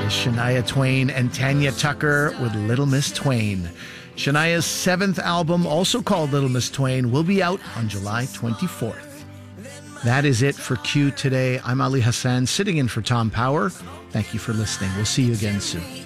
is Shania Twain and Tanya Tucker with Little Miss Twain. Shania's 7th album, also called Little Miss Twain, will be out on July 24th. That is it for Q today. I'm Ali Hassan, sitting in for Tom Power. Thank you for listening. We'll see you again soon.